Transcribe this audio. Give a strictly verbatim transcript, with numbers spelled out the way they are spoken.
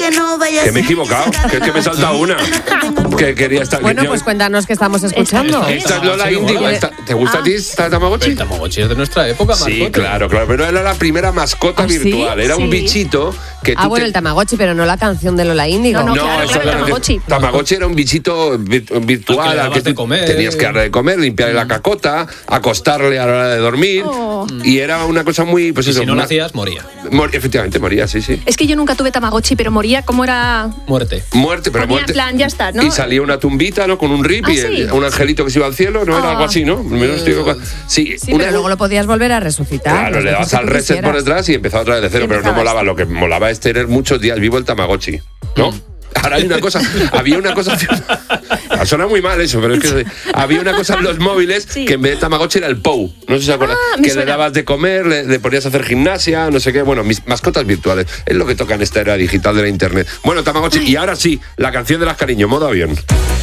Que me he equivocado, que es que me he saltado una. Que quería estar. Bueno, que pues cuéntanos qué estamos escuchando. Esta, esta es Lola Índigo. Esta, ¿te gusta ah. a ti esta Tamagotchi? El Tamagotchi es de nuestra época, mascota. Sí, claro, claro. Pero era la primera mascota ¿Ah, virtual. sí? Era sí. un bichito que tú Ah, bueno, te... el Tamagotchi, pero no la canción de Lola Índigo. No, no, No, claro, eso claro, era Tamagotchi. Tamagotchi era un bichito virtual al al que, que tú comer. tenías que darle de comer, limpiarle la cacota, acostarle a la hora de dormir. Oh. Y era una cosa muy... Pues y eso, si no una... lo hacías, moría. Mor... Efectivamente, moría, sí, sí. Es que yo nunca tuve Tamagotchi, pero moría como era... Muerte. Muerte, pero Ponía muerte. en plan, ya está, ¿no? Y salía una tumbita, ¿no? Con un rip ¿Ah, y sí? un angelito que se iba al cielo, ¿no? Era Oh. algo así, ¿no? Menos digo, sí, Sí, una... pero luego lo podías volver a resucitar. Claro, le dabas al reset por detrás y empezaba otra vez de cero, pero no molaba. Lo que molaba es tener muchos días vivo el Tamagotchi, ¿no? Mm. Ahora hay una cosa, había una cosa... Suena muy mal eso, pero es que había una cosa en los móviles sí. que en vez de Tamagotchi era el P O U. No sé si se acuerdan. Ah, que suena. le dabas de comer, le, le ponías a hacer gimnasia, no sé qué. Bueno, mis mascotas virtuales. Es lo que toca en esta era digital de la internet. Bueno, Tamagotchi. Ay. Y ahora sí, la canción de las cariño, modo avión.